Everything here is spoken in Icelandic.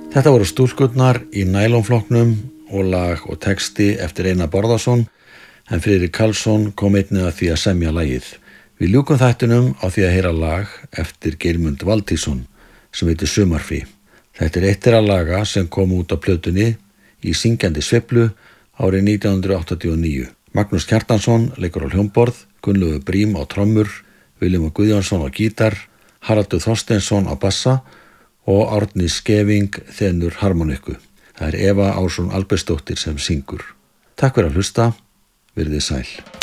Þetta voru Stúlkurnar í nælonflokknum og lag og texti eftir Einar Bárðarson, en Friðrik Karlsson kom einnig að því að semja lagið. Við ljúkum þættinum á því að heyra lag eftir Geirmund Valtýsson sem heitir Sumarfrí. Þetta eitt þeirra laga sem kom út á plötunni Í syngjandi sveiflu árið 1989. Magnús Kjartansson leikur á hljómborð, Gunnlaugur Brím á trommur, Vilhjálmur Guðjónsson á gítar, Haraldur Þorsteinsson á bassa og Árni Skeving þenur harmoniku. Það Eva Ásrún Albertsdóttir sem syngur. Takk fyrir að hlusta, verið þið sæl.